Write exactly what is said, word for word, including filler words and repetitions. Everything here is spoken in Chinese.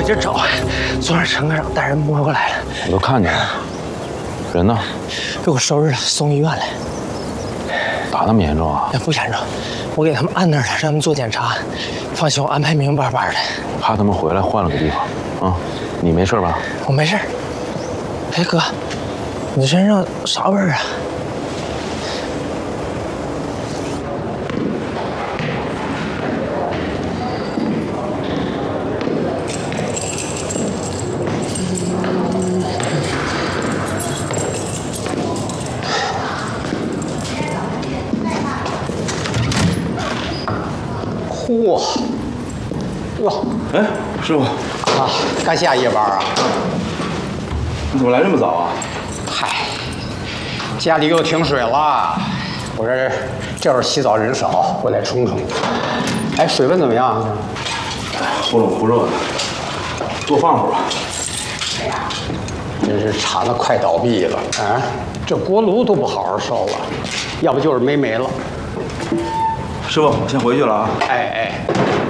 快点找！昨晚陈科长带人摸过来了， 我都看见了。人呢？ 被我收拾了，送医院了。 打那么严重啊？ 不严重，我给他们按那儿了，让他们做检查。放心，我安排明明白白的。 怕他们回来换了个地方。啊，你没事吧？ 我没事。哎哥，你身上啥味儿啊？ 嚯，哟， 哎，师傅啊，刚下夜班啊？ 你怎么来这么早啊？ 嗨，家里又停水了，我这这会儿洗澡人少，我来冲冲。哎，水温怎么样？ 忽冷忽热的，多放会儿吧。 哎呀，真是厂子快倒闭了啊！这锅炉都不好好烧了，要不就是没煤了。 师傅，我先回去了啊。 哎哎。